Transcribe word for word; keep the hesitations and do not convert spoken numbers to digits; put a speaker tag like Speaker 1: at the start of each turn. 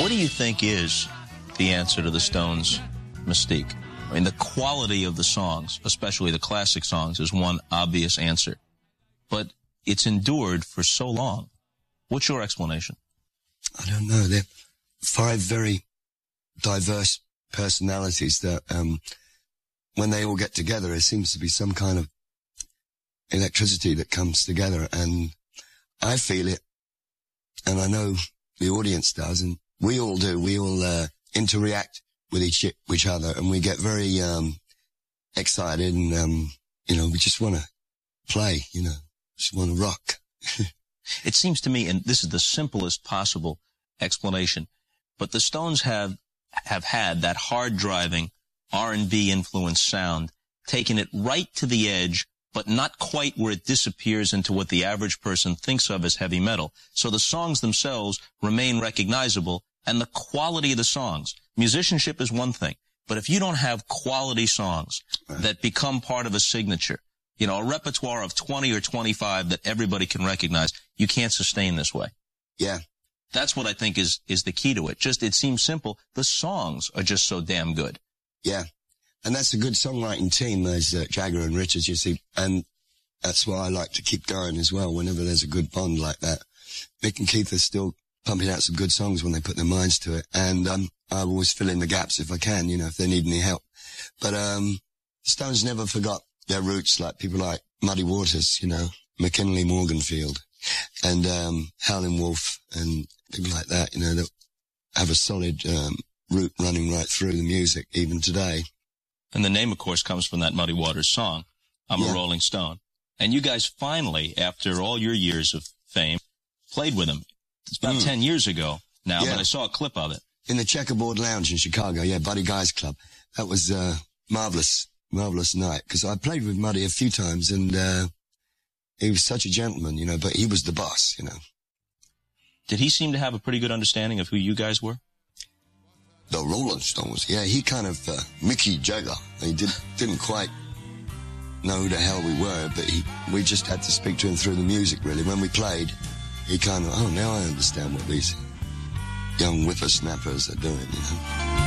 Speaker 1: What do you think is the answer to the Stones' mystique? I mean, the quality of the songs, especially the classic songs, is one obvious answer. But it's endured for so long. What's your explanation?
Speaker 2: I don't know. They're five very diverse personalities that, um, when they all get together, there seems to be some kind of electricity that comes together, and I feel it, and I know the audience does, and we all do. We all uh, interact with each each other, and we get very um, excited, and um, you know, we just want to play. You know, just want to rock.
Speaker 1: It seems to me, and this is the simplest possible explanation, but the Stones have have had that hard driving R and B influenced sound, taking it right to the edge, but not quite where it disappears into what the average person thinks of as heavy metal. So the songs themselves remain recognizable, and the quality of the songs. Musicianship is one thing, but if you don't have quality songs that become part of a signature, you know, a repertoire of twenty or twenty-five that everybody can recognize, you can't sustain this way.
Speaker 2: Yeah.
Speaker 1: That's what I think is, is the key to it. Just, it seems simple. The songs are just so damn good.
Speaker 2: Yeah. And that's a good songwriting team, as uh, Jagger and Richards, you see. And that's why I like to keep going as well, whenever there's a good bond like that. Mick and Keith are still pumping out some good songs when they put their minds to it. And um, I always fill in the gaps if I can, you know, if they need any help. But um, the Stones never forgot their roots, like people like Muddy Waters, you know, McKinley Morganfield, and um, Howlin' Wolf, and people like that, you know, that have a solid um, root running right through the music, even today.
Speaker 1: And the name, of course, comes from that Muddy Waters song, I'm yeah. a Rolling Stone. And you guys finally, after all your years of fame, played with him. It's about mm. ten years ago now, yeah. but I saw a clip of it.
Speaker 2: In the Checkerboard Lounge in Chicago, yeah, Buddy Guy's Club. That was a uh, marvelous, marvelous night, because I played with Muddy a few times, and uh, he was such a gentleman, you know, but he was the boss, you know.
Speaker 1: Did he seem to have a pretty good understanding of who you guys were?
Speaker 2: The Rolling Stones, yeah, he kind of, uh, Mickey Jagger, he did, didn't quite know who the hell we were, but he, we just had to speak to him through the music, really. When we played, he kind of, oh, now I understand what these young whippersnappers are doing, you know.